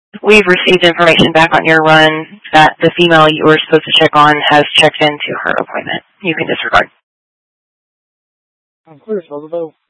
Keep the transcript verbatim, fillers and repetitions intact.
We've received information back on your run that the female you were supposed to check on has checked into her appointment. You can disregard. I'm clear, so I'll go.